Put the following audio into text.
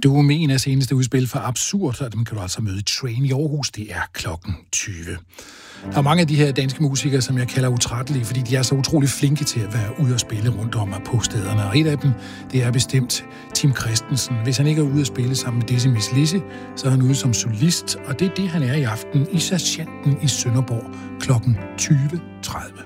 Domenas seneste udspil for Absurd, og dem kan du altså møde i Train i Aarhus. Det er klokken 20. Der er mange af de her danske musikere, som jeg kalder utrættelige, fordi de er så utrolig flinke til at være ude og spille rundt om på stederne. Og et af dem, det er bestemt Tim Christensen. Hvis han ikke er ude at spille sammen med Dizzy Miss Lizzy, så er han ude som solist, og det er det, han er i aften i Sergeanten i Sønderborg klokken 20.30.